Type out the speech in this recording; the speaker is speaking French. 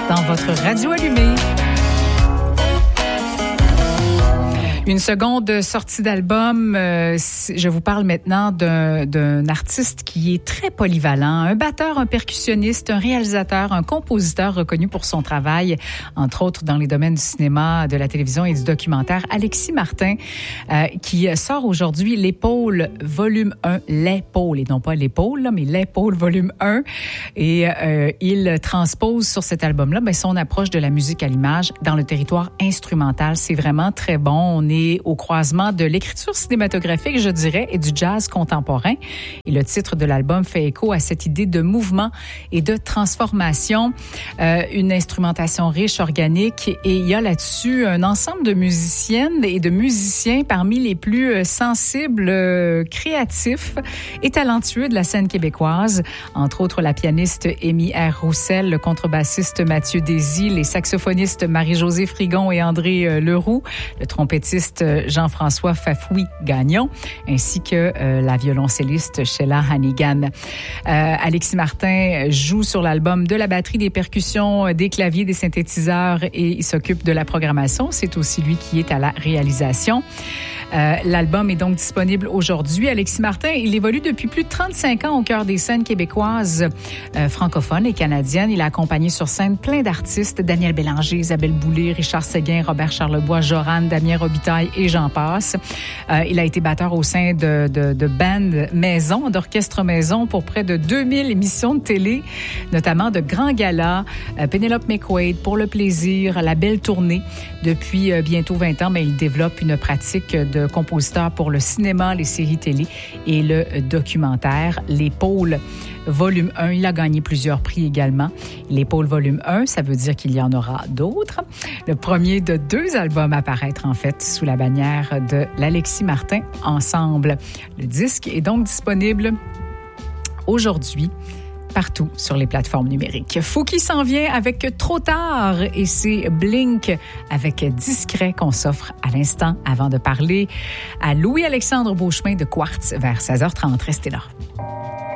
dans votre radio allumée. Une seconde sortie d'album. Je vous parle maintenant d'un artiste qui est très polyvalent. Un batteur, un percussionniste, un réalisateur, un compositeur reconnu pour son travail, entre autres dans les domaines du cinéma, de la télévision et du documentaire. Alexis Martin, qui sort aujourd'hui L'épaule volume 1. L'épaule, et non pas l'épaule, là, mais L'épaule volume 1. Et il transpose sur cet album-là son approche de la musique à l'image dans le territoire instrumental. C'est vraiment très bon. On est au croisement de l'écriture cinématographique, je dirais, et du jazz contemporain. Et le titre de l'album fait écho à cette idée de mouvement et de transformation. Une instrumentation riche, organique, et il y a là-dessus un ensemble de musiciennes et de musiciens parmi les plus sensibles, créatifs et talentueux de la scène québécoise. Entre autres, la pianiste Amy R. Roussel, le contrebassiste Mathieu Désy, les saxophonistes Marie-Josée Frigon et André Leroux, le trompettiste Jean-François Fafoui-Gagnon, ainsi que la violoncelliste Sheila Hannigan. Alexis Martin joue sur l'album de la batterie, des percussions, des claviers, des synthétiseurs et il s'occupe de la programmation. C'est aussi lui qui est à la réalisation. L'album est donc disponible aujourd'hui. Alexis Martin, il évolue depuis plus de 35 ans au cœur des scènes québécoises, francophones et canadiennes. Il a accompagné sur scène plein d'artistes, Daniel Bélanger, Isabelle Boulay, Richard Séguin, Robert Charlebois, Joran, Damien Robitaille et j'en passe. Il a été batteur au sein de bands maison, d'orchestre maison pour près de 2000 émissions de télé, notamment de grands galas, Penelope McQuaid, Pour le plaisir, La belle tournée. Depuis bientôt 20 ans, mais il développe une pratique de compositeur pour le cinéma, les séries télé et le documentaire. L'épaule volume 1, il a gagné plusieurs prix également. L'épaule volume 1, ça veut dire qu'il y en aura d'autres. Le premier de 2 albums à paraître, en fait, sous la bannière de l'Alexis Martin Ensemble. Le disque est donc disponible aujourd'hui partout sur les plateformes numériques. Fouki s'en vient avec Trop tard et c'est Blink avec Discret qu'on s'offre à l'instant avant de parler à Louis-Alexandre Beauchemin de Quartz vers 16h30. Restez là.